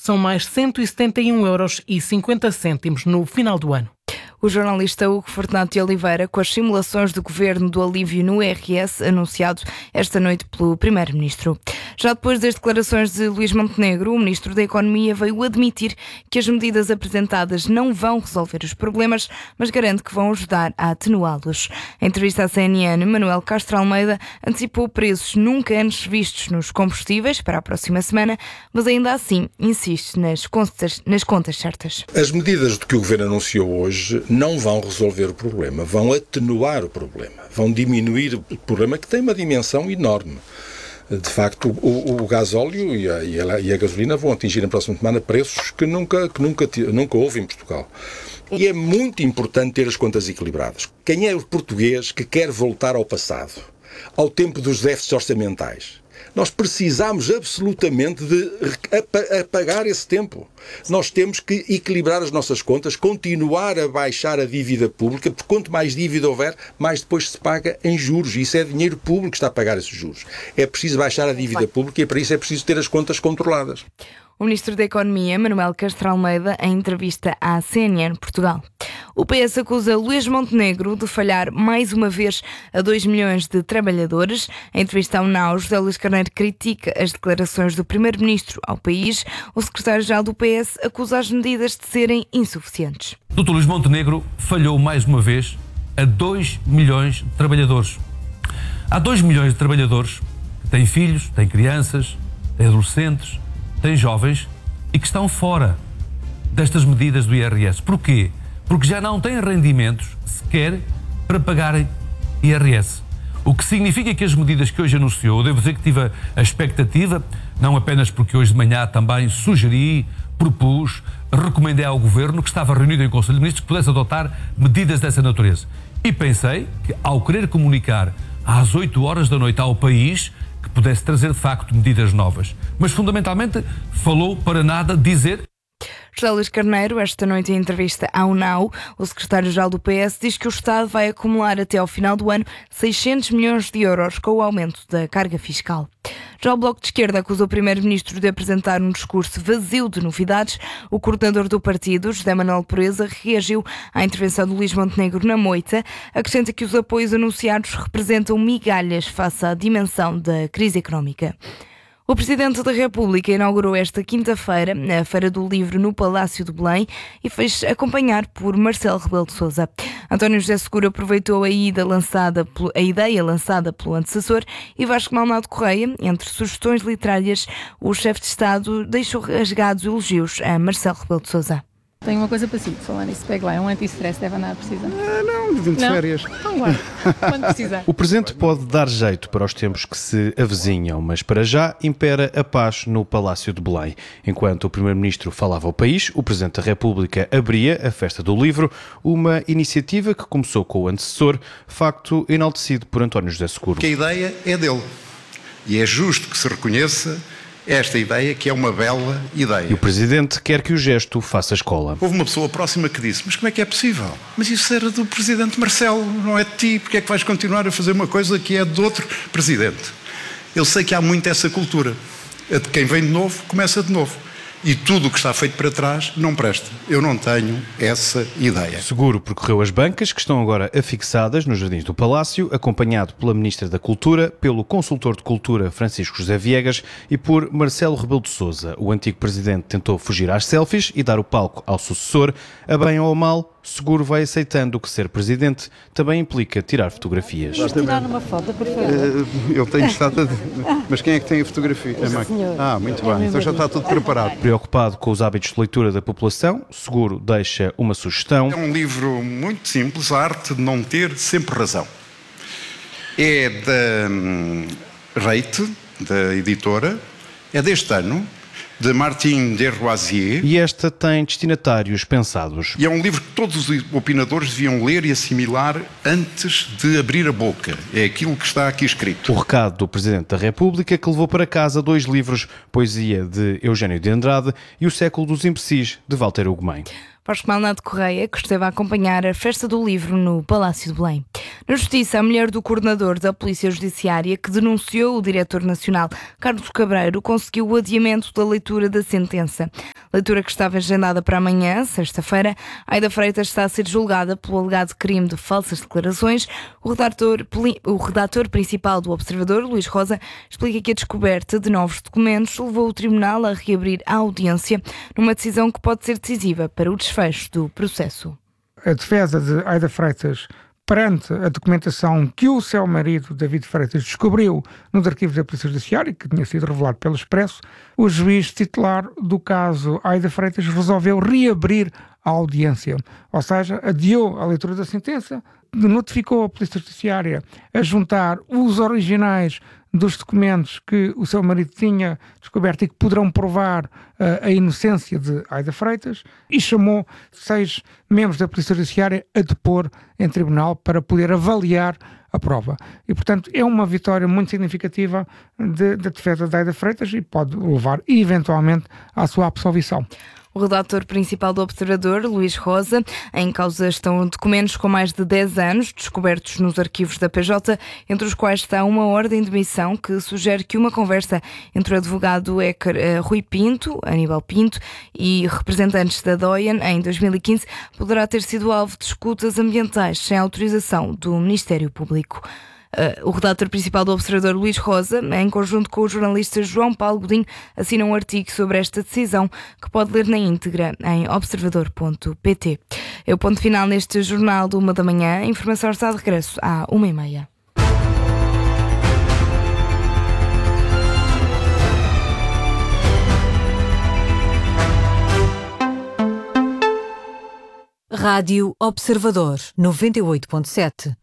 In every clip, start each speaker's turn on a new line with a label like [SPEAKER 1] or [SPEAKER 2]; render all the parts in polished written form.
[SPEAKER 1] São mais 171,50 € no final do ano.
[SPEAKER 2] O jornalista Hugo Fortunato de Oliveira, com as simulações do governo do alívio no IRS anunciado esta noite pelo Primeiro-Ministro. Já depois das declarações de Luís Montenegro, o Ministro da Economia veio admitir que as medidas apresentadas não vão resolver os problemas, mas garante que vão ajudar a atenuá-los. Em entrevista à CNN, Manuel Castro Almeida antecipou preços nunca antes vistos nos combustíveis para a próxima semana, mas ainda assim insiste nas contas certas.
[SPEAKER 3] As medidas que o governo anunciou hoje não vão resolver o problema, vão atenuar o problema, vão diminuir o problema que tem uma dimensão enorme. De facto, o gasóleo e a gasolina vão atingir na próxima semana preços que nunca houve em Portugal. E é muito importante ter as contas equilibradas. Quem é o português que quer voltar ao passado, ao tempo dos déficits orçamentais? Nós precisamos absolutamente de apagar esse tempo. Nós temos que equilibrar as nossas contas, continuar a baixar a dívida pública, porque quanto mais dívida houver, mais depois se paga em juros. E isso é dinheiro público que está a pagar esses juros. É preciso baixar a dívida pública e para isso é preciso ter as contas controladas.
[SPEAKER 2] O Ministro da Economia, Manuel Castro Almeida, em entrevista à CNN Portugal. O PS acusa Luís Montenegro de falhar mais uma vez a 2 milhões de trabalhadores. Em entrevista ao NAU, José Luís Carneiro critica as declarações do Primeiro-Ministro ao país. O secretário-geral do PS acusa as medidas de serem insuficientes.
[SPEAKER 4] Dr. Luís Montenegro falhou mais uma vez a 2 milhões de trabalhadores. Há 2 milhões de trabalhadores que têm filhos, têm crianças, têm adolescentes, têm jovens e que estão fora destas medidas do IRS. Porquê? Porque já não têm rendimentos sequer para pagarem IRS. O que significa que as medidas que hoje anunciou, devo dizer que tive a expectativa, não apenas porque hoje de manhã também sugeri, propus, recomendei ao Governo que estava reunido em Conselho de Ministros que pudesse adotar medidas dessa natureza. E pensei que ao querer comunicar às 8 horas da noite ao país que pudesse trazer de facto medidas novas. Mas fundamentalmente falou para nada dizer.
[SPEAKER 2] José Luís Carneiro, esta noite em entrevista ao NAU, o secretário-geral do PS diz que o Estado vai acumular até ao final do ano 600 milhões de euros com o aumento da carga fiscal. Já o Bloco de Esquerda acusou o Primeiro-Ministro de apresentar um discurso vazio de novidades. O coordenador do partido, José Manuel Pureza, reagiu à intervenção de Luís Montenegro na Moita. Acrescenta que os apoios anunciados representam migalhas face à dimensão da crise económica. O Presidente da República inaugurou esta quinta-feira a Feira do Livro no Palácio de Belém e fez acompanhar por Marcelo Rebelo de Sousa. António José Seguro aproveitou a ideia lançada pelo antecessor e Vasco Malnado Correia, entre sugestões literárias, o chefe de Estado deixou rasgados elogios a Marcelo Rebelo de Sousa.
[SPEAKER 5] Tenho uma coisa para si, falar nisso, pega lá, é um anti-stress, deve andar a precisar.
[SPEAKER 6] Não, vim de férias.
[SPEAKER 5] Então vai, quando precisar.
[SPEAKER 6] O presente pode dar jeito para os tempos que se avizinham, mas para já impera a paz no Palácio de Belém. Enquanto o Primeiro-Ministro falava ao país, o Presidente da República abria a Festa do Livro, uma iniciativa que começou com o antecessor, facto enaltecido por António José Seguro.
[SPEAKER 7] Que a ideia é dele e é justo que se reconheça esta ideia, que é uma bela ideia.
[SPEAKER 6] E o Presidente quer que o gesto faça escola.
[SPEAKER 7] Houve uma pessoa próxima que disse, mas como é que é possível? Mas isso era do Presidente Marcelo, não é de ti, porque é que vais continuar a fazer uma coisa que é de outro Presidente? Eu sei que há muito essa cultura. A de quem vem de novo, começa de novo. E tudo o que está feito para trás não presta. Eu não tenho essa ideia.
[SPEAKER 6] Seguro percorreu as bancas que estão agora afixadas nos jardins do Palácio, acompanhado pela Ministra da Cultura, pelo Consultor de Cultura Francisco José Viegas e por Marcelo Rebelo de Sousa. O antigo Presidente tentou fugir às selfies e dar o palco ao sucessor. A bem ou a mal, Seguro vai aceitando que ser Presidente também implica tirar fotografias.
[SPEAKER 5] Vamos tirar uma foto, por favor.
[SPEAKER 8] Eu tenho estado... Mas quem é que tem a fotografia?
[SPEAKER 5] O senhor.
[SPEAKER 8] Muito bem. Então já está tudo preparado.
[SPEAKER 6] Preocupado com os hábitos de leitura da população, Seguro deixa uma sugestão.
[SPEAKER 7] É um livro muito simples, a arte de não ter sempre razão. É da Reite, da editora, é deste ano, de Martin Desroisier.
[SPEAKER 6] E esta tem destinatários pensados.
[SPEAKER 7] E é um livro que todos os opinadores deviam ler e assimilar antes de abrir a boca. É aquilo que está aqui escrito.
[SPEAKER 6] O recado do Presidente da República, que levou para casa 2 livros, Poesia de Eugênio de Andrade e O Século dos Imbecis, de Walter Ugumem.
[SPEAKER 2] Vasco Malnado Correia, que esteve a acompanhar a Festa do Livro no Palácio de Belém. Na Justiça, a mulher do coordenador da Polícia Judiciária, que denunciou o diretor nacional Carlos Cabreiro, conseguiu o adiamento da leitura da sentença. Leitura que estava agendada para amanhã, sexta-feira. Aida Freitas está a ser julgada pelo alegado crime de falsas declarações. O redator principal do Observador, Luís Rosa, explica que a descoberta de novos documentos levou o tribunal a reabrir a audiência, numa decisão que pode ser decisiva para o desfecho do processo.
[SPEAKER 9] A defesa de Aida Freitas, perante a documentação que o seu marido, David Freitas, descobriu nos arquivos da Polícia Judiciária, que tinha sido revelado pelo Expresso, o juiz titular do caso Aida Freitas resolveu reabrir a audiência, ou seja, adiou a leitura da sentença, notificou a Polícia Judiciária a juntar os originais dos documentos que o seu marido tinha descoberto e que poderão provar a inocência de Aida Freitas, e chamou 6 membros da Polícia Judiciária a depor em tribunal para poder avaliar a prova. E, portanto, é uma vitória muito significativa da defesa de Aida Freitas e pode levar, eventualmente, à sua absolvição.
[SPEAKER 2] O redator principal do Observador, Luís Rosa, em causa estão documentos com mais de 10 anos, descobertos nos arquivos da PJ, entre os quais está uma ordem de missão que sugere que uma conversa entre o advogado Rui Pinto, Aníbal Pinto, e representantes da DOIAN em 2015 poderá ter sido alvo de escutas ambientais sem autorização do Ministério Público. O redator principal do Observador, Luís Rosa, em conjunto com o jornalista João Paulo Godinho, assina um artigo sobre esta decisão que pode ler na íntegra em observador.pt. É o ponto final neste Jornal do 1 da manhã. A informação está de regresso à 1h30.
[SPEAKER 10] Rádio Observador 98.7.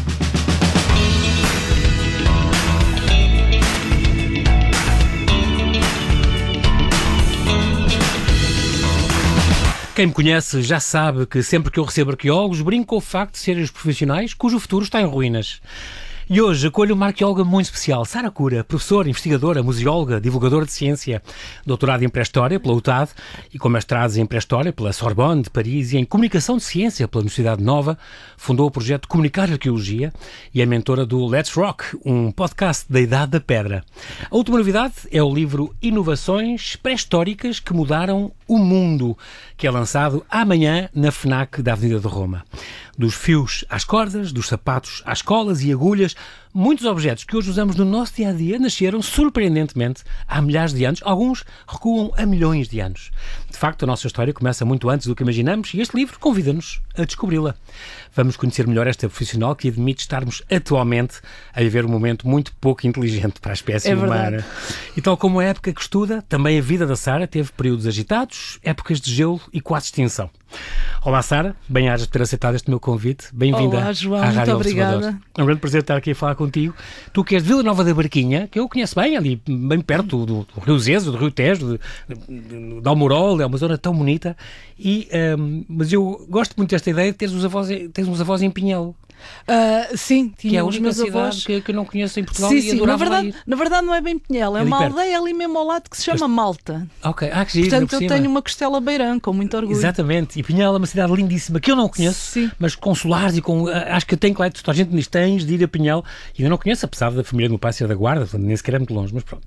[SPEAKER 11] Quem me conhece já sabe que sempre que eu recebo arqueólogos brinco com o facto de serem os profissionais cujo futuro está em ruínas. E hoje acolho uma arqueóloga muito especial, Sara Cura, professora, investigadora, museóloga, divulgadora de ciência, doutorada em Pré-História pela UTAD e com mestrados em Pré-História pela Sorbonne de Paris e em Comunicação de Ciência pela Universidade Nova. Fundou o projeto Comunicar Arqueologia e é mentora do Let's Rock, um podcast da Idade da Pedra. A última novidade é o livro Inovações Pré-Históricas que Mudaram o Mundo, que é lançado amanhã na FNAC da Avenida de Roma. Dos fios às cordas, dos sapatos às colas e agulhas, muitos objetos que hoje usamos no nosso dia-a-dia nasceram, surpreendentemente, há milhares de anos. Alguns recuam a milhões de anos. De facto, a nossa história começa muito antes do que imaginamos e este livro convida-nos a descobri-la. Vamos conhecer melhor esta profissional que admite estarmos atualmente a viver um momento muito pouco inteligente para a espécie humana. E tal como a época que estuda, também a vida da Sara teve períodos agitados, épocas de gelo e quase extinção. Olá, Sara, bem-ajas por ter aceitado este meu convite. Bem-vinda.
[SPEAKER 12] Olá, João,
[SPEAKER 11] à Rádio
[SPEAKER 12] muito
[SPEAKER 11] Observador.
[SPEAKER 12] obrigada.
[SPEAKER 11] É um grande prazer estar aqui a falar contigo. Tu que és de Vila Nova da Barquinha, que eu conheço bem, ali bem perto do Rio Zezo, do Rio Tejo, de Almorol, é uma zona tão bonita. Mas eu gosto muito desta ideia de tens uns avós em Pinhel.
[SPEAKER 12] Sim, tinha
[SPEAKER 11] que é a
[SPEAKER 12] os
[SPEAKER 11] única
[SPEAKER 12] meus
[SPEAKER 11] cidade
[SPEAKER 12] avós
[SPEAKER 11] que eu não conheço em Portugal.
[SPEAKER 12] Sim,
[SPEAKER 11] e
[SPEAKER 12] sim, na verdade não é bem Pinhel, é
[SPEAKER 11] ali
[SPEAKER 12] uma
[SPEAKER 11] perto.
[SPEAKER 12] aldeia ali mesmo ao lado que se chama Malta.
[SPEAKER 11] Ok, que giro,
[SPEAKER 12] portanto eu tenho uma costela beirã com muito orgulho.
[SPEAKER 11] Exatamente, e Pinhel é uma cidade lindíssima que eu não conheço,
[SPEAKER 12] sim, mas
[SPEAKER 11] com solares e com, acho que tem, claro, toda a gente diz, tens de ir a Pinhel, e eu não conheço, apesar da família do meu pai ser da Guarda, nem sequer é muito longe, mas pronto.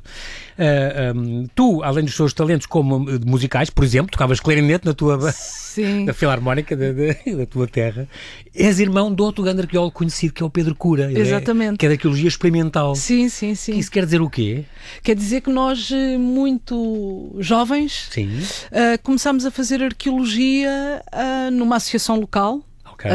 [SPEAKER 11] Tu, além dos teus talentos como musicais, por exemplo, tocavas clarinete na tua da Filarmónica da tua terra, és irmão de outro grande arqueólogo conhecido que é o Pedro Cura.
[SPEAKER 12] Exatamente.
[SPEAKER 11] Que é da arqueologia experimental.
[SPEAKER 12] Sim, sim, sim.
[SPEAKER 11] Isso quer dizer o quê?
[SPEAKER 12] Quer dizer que nós, muito jovens, começámos a fazer arqueologia numa associação local.
[SPEAKER 11] Okay.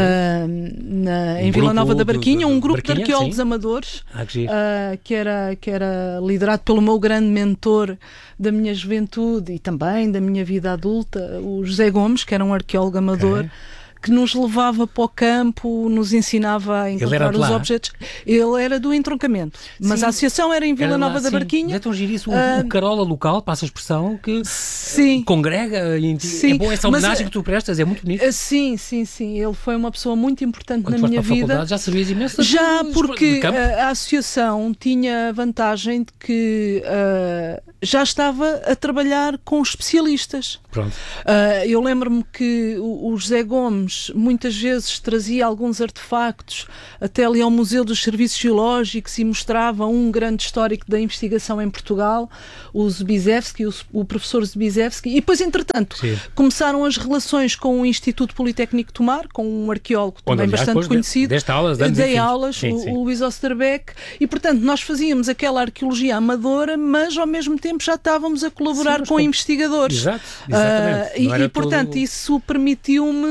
[SPEAKER 12] Em Vila Nova da Barquinha, um grupo de arqueólogos amadores que era liderado pelo meu grande mentor da minha juventude e também da minha vida adulta, o José Gomes, que era um arqueólogo amador. Que nos levava para o campo, nos ensinava a encontrar os objetos. Ele era do entroncamento, mas sim, a associação era em Vila Nova da Barquinha.
[SPEAKER 11] É tão giro isso, o carola local, passa a expressão, que congrega. É bom essa homenagem que tu prestas, é muito bonito.
[SPEAKER 12] Sim, sim, sim. Ele foi uma pessoa muito importante na minha vida.
[SPEAKER 11] Já sabias imenso?
[SPEAKER 12] Já, porque a associação tinha a vantagem de que já estava a trabalhar com especialistas.
[SPEAKER 11] Pronto.
[SPEAKER 12] Eu lembro-me que o José Gomes íamos, muitas vezes trazia alguns artefactos até ali ao Museu dos Serviços Geológicos e mostrava um grande histórico da investigação em Portugal, o Zbizewski, o professor Zbizewski, e depois, entretanto, começaram as relações com o Instituto Politécnico de Tomar, com um arqueólogo também bastante conhecido. Dei aulas, o Luís Osterbeck, e portanto nós fazíamos aquela arqueologia amadora, mas ao mesmo tempo já estávamos a colaborar com investigadores.
[SPEAKER 11] Exatamente.
[SPEAKER 12] E portanto isso permitiu-me